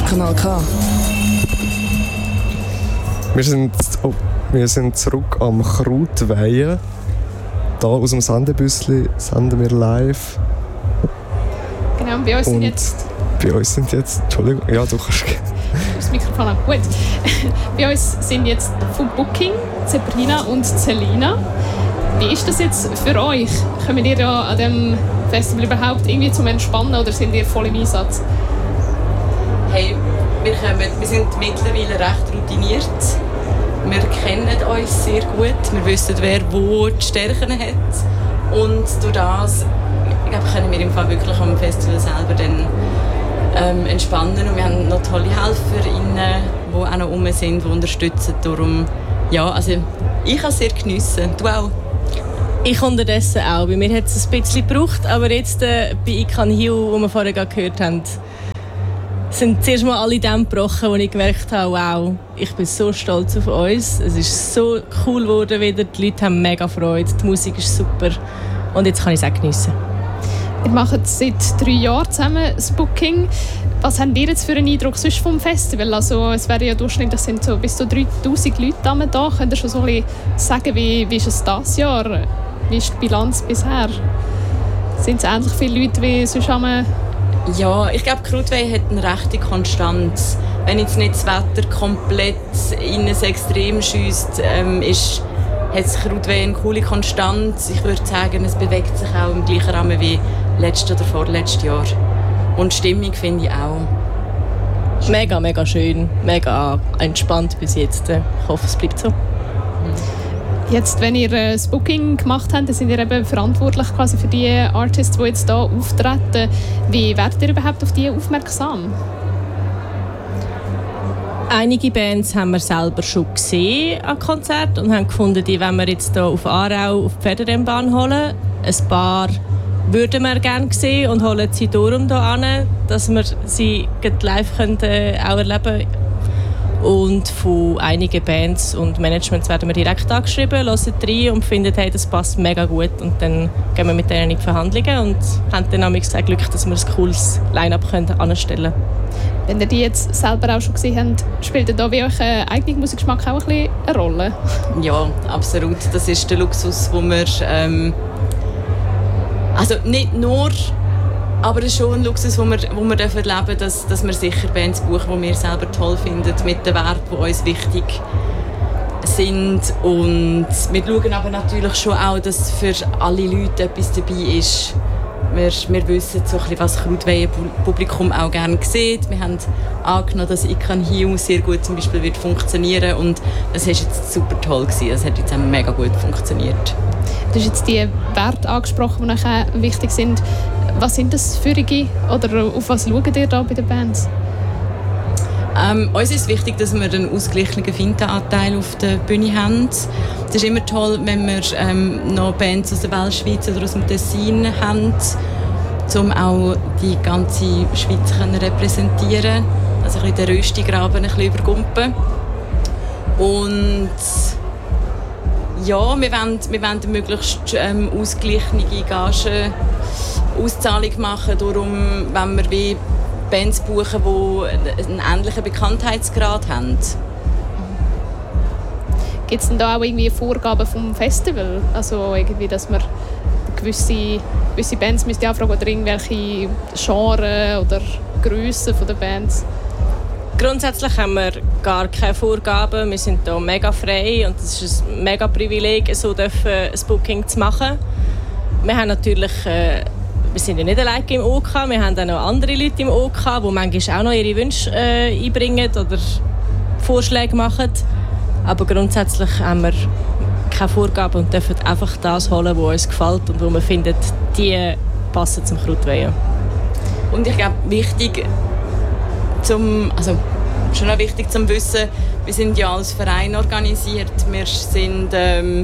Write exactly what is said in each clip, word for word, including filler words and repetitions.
Kanal K. Wir sind, oh, wir sind zurück am Krautweihen. Hier aus dem Sendebüssli senden wir live. Genau, und bei uns und sind jetzt... Bei uns sind jetzt... Entschuldigung, ja, du kannst... Das Mikrofon an. Gut. Bei uns sind jetzt von Booking Sabrina und Selina. Wie ist das jetzt für euch? Kommt ihr ja an diesem Festival überhaupt irgendwie zum Entspannen oder sind ihr voll im Einsatz? Hey, wir, kommen, wir sind mittlerweile recht routiniert. Wir kennen uns sehr gut. Wir wissen, wer wo die Stärken hat. Und durch das ich glaube, können wir im Fall wirklich am Festival selber dann, ähm, entspannen. Und wir haben noch tolle HelferInnen, die auch noch rum sind, die unterstützen. Darum, ja, also ich kann es sehr geniessen. Du auch? Ich unterdessen auch. Bei mir hat es ein bisschen gebraucht, aber jetzt äh, bei I Can Heal, die wir vorher gehört haben, sind zuerst mal alle Dämme gebrochen, wo ich gemerkt habe, wow, ich bin so stolz auf uns. Es ist so cool geworden wieder, die Leute haben mega Freude, die Musik ist super und jetzt kann ich es auch geniessen. Wir machen seit drei Jahren zusammen das Booking. Was habt ihr jetzt für einen Eindruck sonst vom Festival? Also, es wäre ja durchschnittlich, das sind so bis zu dreitausend Leute da. Könnt ihr schon so ein bisschen sagen, wie, wie ist es dieses Jahr? Wie ist die Bilanz bisher? Sind es ähnlich viele Leute wie sonst am... Ja, ich glaube, Krautweih hat eine rechte Konstanz. Wenn jetzt nicht das Wetter komplett in ein Extrem schiesst, ähm, ist, hat das Krautweih eine coole Konstanz. Ich würde sagen, es bewegt sich auch im gleichen Rahmen wie letztes oder vorletztes Jahr. Und die Stimmung finde ich auch. Mega, mega schön. Mega entspannt bis jetzt. Ich hoffe, es bleibt so. Jetzt, wenn ihr das Booking gemacht habt, dann sind ihr eben verantwortlich quasi für die Artists, die jetzt hier auftreten. Wie werdet ihr überhaupt auf die aufmerksam? Einige Bands haben wir selber schon gesehen an Konzerten und haben gefunden, die wollen wir jetzt hier auf Aarau auf die Pferderennbahn holen. Ein paar würden wir gerne sehen und holen sie darum hier an, dass wir sie live können, äh, auch erleben können. Und von einigen Bands und Managements werden wir direkt angeschrieben, hören rein und finden, hey, das passt mega gut. Und dann gehen wir mit denen in die Verhandlungen und haben dann auch das Glück, dass wir ein cooles Line-Up anstellen können. Wenn ihr die jetzt selber auch schon gesehen habt, spielt da wie euch ein eigener Musikgeschmack auch ein bisschen eine Rolle? Ja, absolut. Das ist der Luxus, wo wir... Ähm, also nicht nur... Aber es ist schon ein Luxus, wo wir, wo wir erleben dürfen, dass, dass wir sicher Bands buchen, die wir selber toll finden, mit den Werten, die uns wichtig sind. Und wir schauen aber natürlich schon auch, dass für alle Leute etwas dabei ist. Wir, wir wissen so ein bisschen, was das Krautweih-Publikum auch gerne sieht. Wir haben angenommen, dass I Can Heal sehr gut zum Beispiel wird funktionieren und das war jetzt super toll gewesen. Das hat jetzt auch mega gut funktioniert. Du hast jetzt die Werte angesprochen, die euch wichtig sind. Was sind das für die oder auf was schaut ihr da bei den Bands? Ähm, uns ist wichtig, dass wir einen ausgeglichenen Finta-Anteil auf der Bühne haben. Es ist immer toll, wenn wir ähm, noch Bands aus der Weltschweiz oder aus dem Tessin haben, um auch die ganze Schweiz zu repräsentieren. Also ein bisschen den Röstigraben ein bisschen übergumpen. Und ja, wir wollen, wir wollen eine möglichst ähm, ausgeglichene Gage Auszahlung machen. Darum wollen wir wie Bands buchen, die einen ähnlichen Bekanntheitsgrad haben. Gibt es denn da auch irgendwie Vorgaben vom Festival? Also irgendwie, dass man gewisse, gewisse Bands müsste anfragen oder irgendwelche Genres oder Grössen der Bands? Grundsätzlich haben wir gar keine Vorgaben. Wir sind hier mega frei und es ist ein mega Privileg, so ein Booking zu machen. Wir haben natürlich, äh, wir sind ja nicht alleine im O K, wir haben auch noch andere Leute im O K, die manchmal auch noch ihre Wünsche äh, einbringen oder Vorschläge machen. Aber grundsätzlich haben wir keine Vorgaben und dürfen einfach das holen, was uns gefällt und wo wir finden, die passen zum Krautweih. Und ich glaube, wichtig zum, also schon auch wichtig zum Wissen, wir sind ja als Verein organisiert. Wir sind, ähm,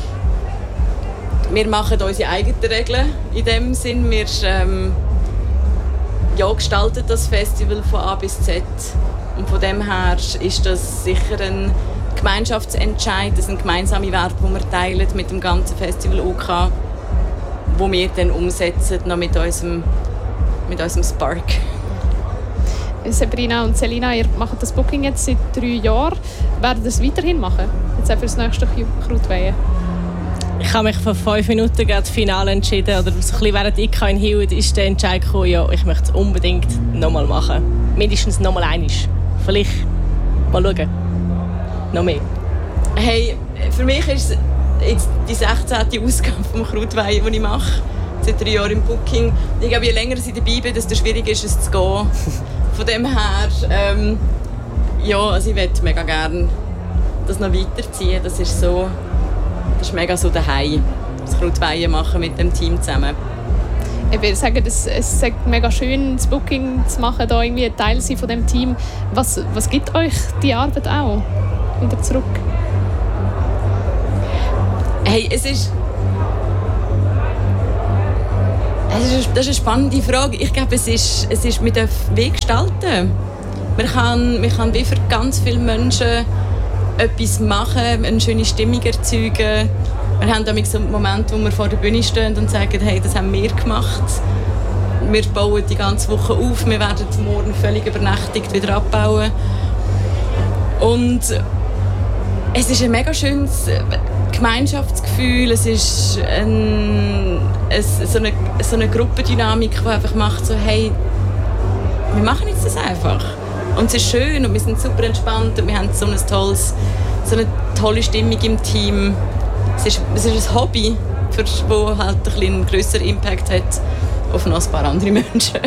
wir machen unsere eigenen Regeln in dem Sinn. Wir ähm, ja, gestalten das Festival von A bis Z. Und von dem her ist das sicher ein Gemeinschaftsentscheid. Das sind gemeinsame Werte, die wir teilen mit dem ganzen Festival U K, wo wir dann umsetzen noch mit unserem, mit unserem Spark. Sabrina und Selina, ihr macht das Booking jetzt seit drei Jahren. Werdet ihr es weiterhin machen? Jetzt auch für das nächste Krautweihen? Ich habe mich vor fünf Minuten gerade Finale entschieden. Oder so ein bisschen während ich in Hild ist der Entscheid gekommen, ja, ich möchte es unbedingt nochmal machen. Mindestens nochmal einmal. Vielleicht mal schauen. Noch mehr. Hey, für mich ist es jetzt die sechzehnte Ausgabe vom Krautweihen, die ich mache. Seit drei Jahren im Booking. Ich glaube, je länger ich dabei bin, desto schwieriger ist es zu gehen. Von dem her, ähm, ja, also ich möchte mega gerne das noch weiterziehen. Das ist so, das ist mega so daheim. Das Krautweihen machen mit dem Team zusammen. Ich würde sagen, es ist mega schön, das Booking zu machen, da irgendwie ein Teil sein von dem Team. Was, was gibt euch die Arbeit auch wieder zurück? Hey, es ist Das ist eine spannende Frage. Ich glaube, es ist, es ist mit dem Weg gestalten. Man kann, man kann wie für ganz viele Menschen etwas machen, eine schöne Stimmung erzeugen. Wir haben damit so einen Moment, wo wir vor der Bühne stehen und sagen, hey, das haben wir gemacht. Wir bauen die ganze Woche auf, wir werden morgen völlig übernächtigt wieder abbauen. Und es ist ein mega schönes Gemeinschaftsgefühl, es ist ein, es, so, eine, so eine Gruppendynamik, die einfach macht, so, hey, wir machen jetzt das einfach. Und es ist schön und wir sind super entspannt und wir haben so, ein tolles, so eine tolle Stimmung im Team. Es ist, es ist ein Hobby, das halt ein einen grösseren Impact hat auf noch ein paar andere Menschen.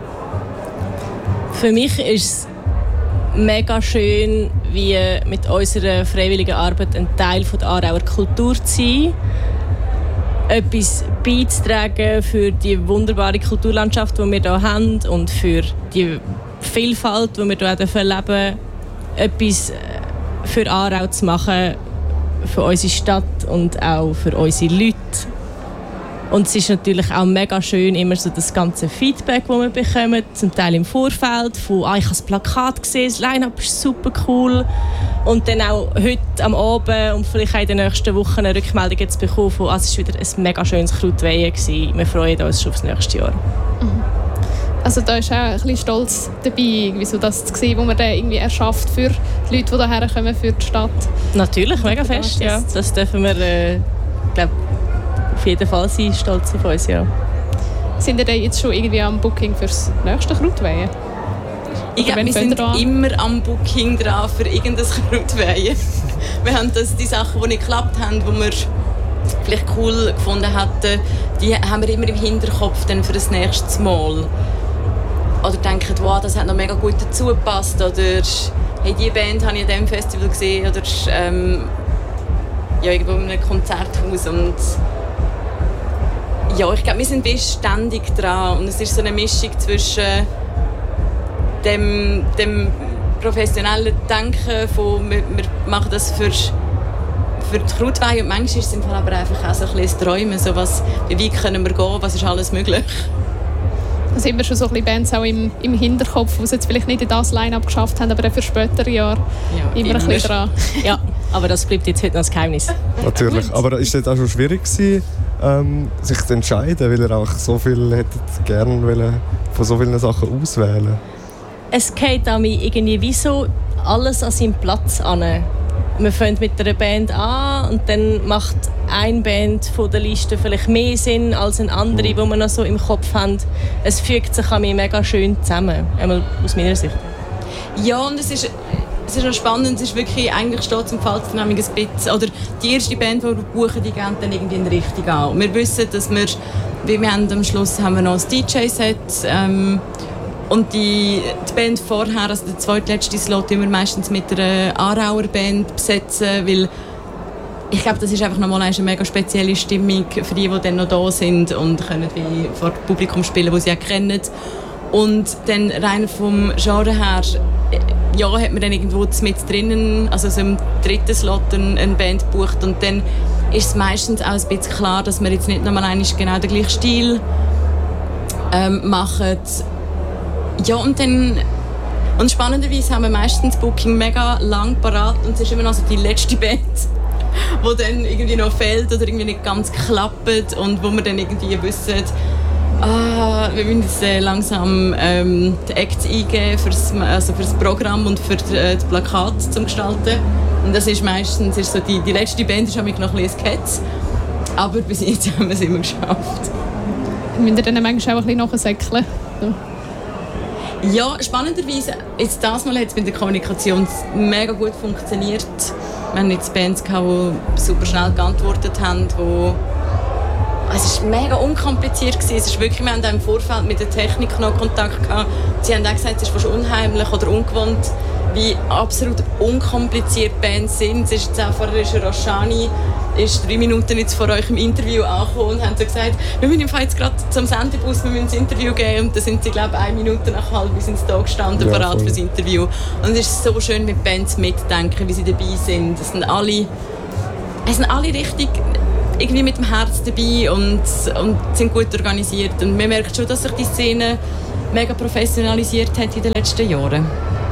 Für mich ist es mega schön, wie mit unserer freiwilligen Arbeit ein Teil der Aarauer Kultur zu sein. Etwas beizutragen für die wunderbare Kulturlandschaft, die wir hier haben und für die Vielfalt, die wir hier erleben dürfen. Etwas für Aarau zu machen, für unsere Stadt und auch für unsere Leute. Und es ist natürlich auch mega schön, immer so das ganze Feedback, das wir bekommen, zum Teil im Vorfeld, von «Ah, ich habe das Plakat gesehen, das Line-Up ist super cool». Und dann auch heute am Abend und vielleicht auch in den nächsten Wochen eine Rückmeldung jetzt bekommen von «Ah, es war wieder ein mega schönes Krautweihen gewesen. Wir freuen uns schon aufs nächste Jahr». Mhm. Also da ist auch ein bisschen Stolz dabei, irgendwie so das zu sehen, was man dann irgendwie erschafft für die Leute, die hierher kommen, für die Stadt. Natürlich, mega fest, ja. Das dürfen wir, äh, glaub, auf jeden Fall sein, stolz auf uns, ja. Sind ihr denn jetzt schon irgendwie am Booking für das nächste Krautweihen? Ich glaube, wir sind immer am Booking dran für irgendein Krautweihen. Wir haben das, die Sachen, die nicht geklappt haben, die wir vielleicht cool gefunden hätten, die haben wir immer im Hinterkopf dann für das nächste Mal. Oder denken, wow, das hat noch mega gut dazu gepasst. Oder hey, diese Band habe ich an diesem Festival gesehen. Oder ähm, ja, irgendwo in einem Konzerthaus. Und ja, ich glaube, wir sind wie ständig dran. Und es ist so eine Mischung zwischen dem, dem professionellen Denken, von wir, wir machen das für, für die Krautweihen. Und manchmal ist es aber einfach auch so ein bisschen Träumen. So was, wie weit können wir gehen, was ist alles möglich? Da sind wir schon so ein bisschen Bands auch im, im Hinterkopf, die es jetzt vielleicht nicht in das Line-Up geschafft haben, aber auch für spätere Jahre ja, immer, immer ein bisschen dran. Ja, aber das bleibt jetzt heute noch ein Geheimnis. Natürlich, aber ist es auch schon schwierig gewesen, ähm, sich zu entscheiden, weil ihr auch so viel hättet gerne von so vielen Sachen auswählen? Es geht an mich irgendwie wie so alles an seinen Platz an. Man fängt mit einer Band an und dann macht eine Band von der Liste vielleicht mehr Sinn als eine andere, die wir noch so im Kopf haben. Es fügt sich an mich mega schön zusammen, einmal aus meiner Sicht. Ja, und es ist, es ist noch spannend, es ist wirklich, eigentlich steht zum Fallvernehmung ein bisschen, oder die erste Band, die wir buchen, die gehen dann irgendwie in die Richtung an. Und wir wissen, dass wir, wie wir haben am Schluss haben wir noch ein D J-Set, ähm, und die, die Band vorher, also der zweitletzte Slot, immer meistens mit einer Aarauer Band besetzen, weil ich glaube, das ist einfach nochmal eine mega spezielle Stimmung für die, die dann noch da sind und können wie vor dem Publikum spielen, das sie auch kennen. Und dann rein vom Genre her, ja, hat man dann irgendwo mit drinnen, also so im dritten Slot eine Band gebucht und dann ist es meistens auch ein bisschen klar, dass wir jetzt nicht nochmal einmal genau den gleichen Stil ähm, machen. Ja, und dann und spannenderweise haben wir meistens Booking mega lang parat und es ist immer noch so die letzte Band, die dann irgendwie noch fehlt oder irgendwie nicht ganz klappt und wo wir dann irgendwie wissen, Ah, wir müssen jetzt äh, langsam ähm, die Acts eingeben fürs, also fürs Programm und für äh, das Plakat zum Gestalten. Und das ist meistens ist so die, die letzte Band ist noch ein bisschen Sketch. Aber bis jetzt haben wir es immer geschafft. Müsst ihr dann manchmal auch ein bisschen nachsäckeln? So. Ja, spannenderweise, jetzt das Mal hat es mit der Kommunikation mega gut funktioniert. Wir haben jetzt Bands gehabt, die super schnell geantwortet haben, wo es war mega unkompliziert. Es ist wirklich, wir haben im Vorfeld mit der Technik noch Kontakt gehabt. Sie haben auch gesagt, es ist fast unheimlich oder ungewohnt, wie absolut unkompliziert Bands sind. Es ist jetzt auch vorher ist Roshani ist drei Minuten jetzt vor euch im Interview angekommen und haben so gesagt, wir müssen jetzt gerade zum Sendebus, wir müssen das Interview geben. Und dann sind sie, glaube ich, eine Minute nach halb sind sie da gestanden, ja, bereit für das Interview. Und es ist so schön, mit Bands mitdenken, wie sie dabei sind. Es sind alle, es sind alle richtig irgendwie mit dem Herz dabei und, und sind gut organisiert. Und man merkt schon, dass sich die Szene mega professionalisiert hat in den letzten Jahren.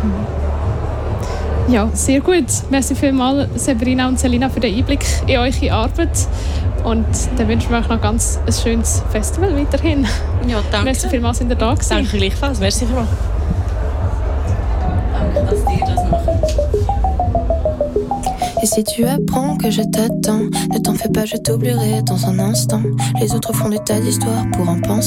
Ja, sehr gut. Merci vielmals, Severina und Selina, für den Einblick in eure Arbeit. Und dann wünschen wir euch noch ganz ein schönes Festival weiterhin. Ja, danke. Merci vielmals, sind ihr da gewesen. Danke gleichfalls. Merci vielmals. Danke, dass ihr das macht. Et si tu apprends que je t'attends, ne t'en fais pas, je t'oublierai dans un instant. Les autres font des tas d'histoires pour en penser.